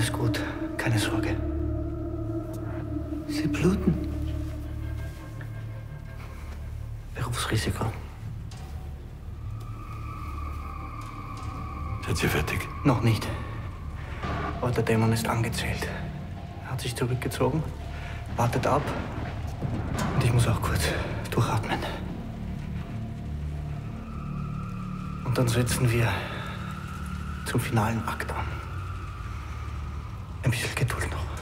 Alles gut, keine Sorge. Sie bluten. Berufsrisiko. Seid ihr fertig? Noch nicht. Aber der Dämon ist angezählt. Er hat sich zurückgezogen, wartet ab. Und ich muss auch kurz durchatmen. Und dann setzen wir zum finalen Akt an. Ein bisschen Geduld noch.